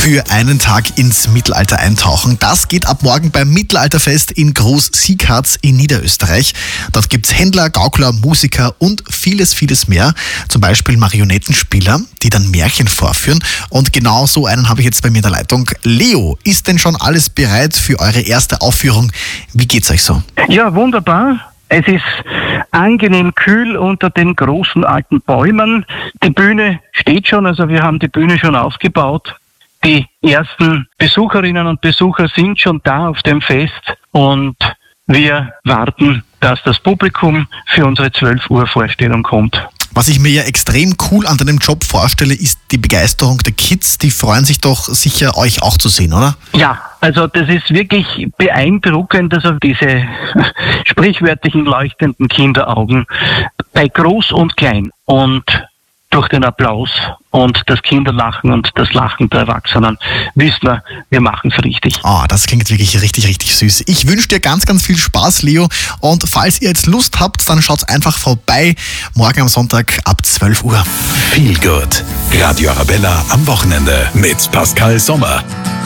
Für einen Tag ins Mittelalter eintauchen. Das geht ab morgen beim Mittelalterfest in Groß-Siegharts in Niederösterreich. Dort gibt's Händler, Gaukler, Musiker und vieles, vieles mehr. Zum Beispiel Marionettenspieler, die dann Märchen vorführen. Und genau so einen habe ich jetzt bei mir in der Leitung. Leo, ist denn schon alles bereit für eure erste Aufführung? Wie geht's euch so? Ja, wunderbar. Es ist angenehm kühl unter den großen alten Bäumen. Die Bühne steht schon, also wir haben die Bühne schon aufgebaut. Die ersten Besucherinnen und Besucher sind schon da auf dem Fest und wir warten, dass das Publikum für unsere 12 Uhr Vorstellung kommt. Was ich mir ja extrem cool an deinem Job vorstelle, ist die Begeisterung der Kids. Die freuen sich doch sicher, euch auch zu sehen, oder? Ja, also das ist wirklich beeindruckend, also diese sprichwörtlichen leuchtenden Kinderaugen bei Groß und Klein und durch den Applaus und das Kinderlachen und das Lachen der Erwachsenen wissen wir machen es richtig. Das klingt wirklich richtig, richtig süß. Ich wünsche dir ganz, ganz viel Spaß, Leo. Und falls ihr jetzt Lust habt, dann schaut einfach vorbei. Morgen am Sonntag ab 12 Uhr. Feel Good. Radio Arabella am Wochenende mit Pascal Sommer.